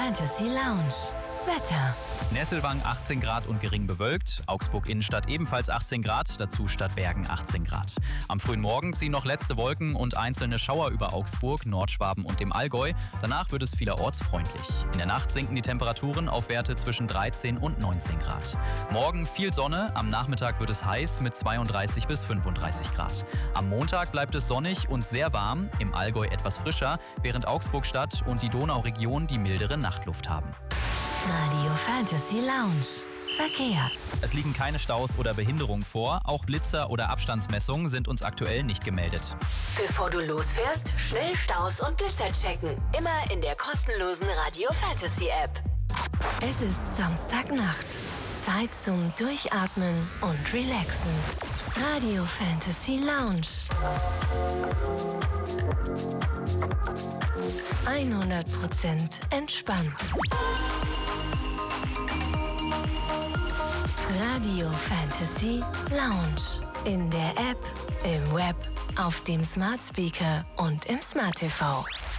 Fantasy Lounge. Wetter. Nesselwang 18 Grad und gering bewölkt. Augsburg Innenstadt ebenfalls 18 Grad, dazu Stadtbergen 18 Grad. Am frühen Morgen ziehen noch letzte Wolken und einzelne Schauer über Augsburg, Nordschwaben und dem Allgäu. Danach wird es vielerorts freundlich. In der Nacht sinken die Temperaturen auf Werte zwischen 13 und 19 Grad. Morgen viel Sonne, am Nachmittag wird es heiß mit 32 bis 35 Grad. Am Montag bleibt es sonnig und sehr warm, im Allgäu etwas frischer, während Augsburg-Stadt und die Donauregion die mildere Nachtluft haben. Radio Fantasy Lounge. Verkehr. Es liegen keine Staus oder Behinderungen vor. Auch Blitzer oder Abstandsmessungen sind uns aktuell nicht gemeldet. Bevor du losfährst, schnell Staus und Blitzer checken. Immer in der kostenlosen Radio Fantasy App. Es ist Samstagnacht. Zeit zum Durchatmen und Relaxen. Radio Fantasy Lounge. 100% entspannt. Radio Fantasy Lounge. In der App, im Web, auf dem Smart Speaker und im Smart TV.